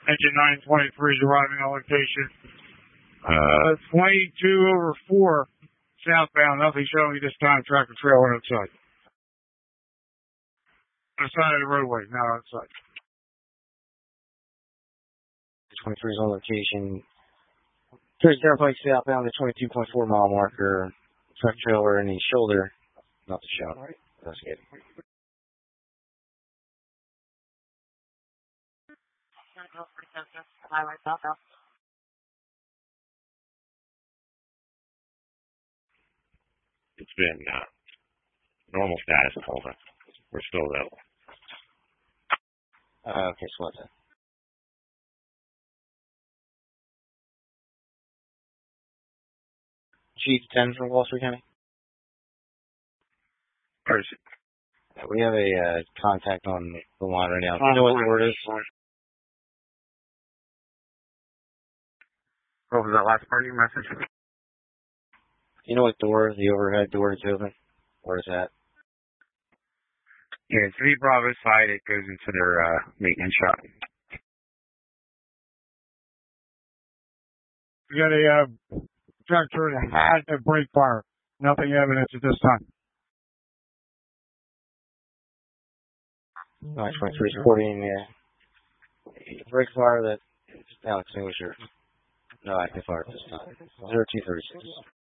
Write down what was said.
Engine 923 is arriving on location. 22/4 southbound. Nothing showing this time. Tractor trailer outside. On the side of the roadway, not outside. 23 is on location. 30 Turnpike southbound, the 22.4 mile marker. Truck trailer in the shoulder. Not the shot. That's good. It's been normal status over. We're still available. Okay, so what's that? Chief 10 from Wall Street County. Where is it? We have a contact on the line right now. Do you know what the word is? What was that last part of your message? Do you know what door, the overhead door is open? Where is that? Yeah, 3 Bravo side. It goes into their maintenance shop. We got a tractor that had a brake fire. Nothing evidence at this time. 923 is reporting brake fire that is now extinguisher. No active fire at this time. 0236.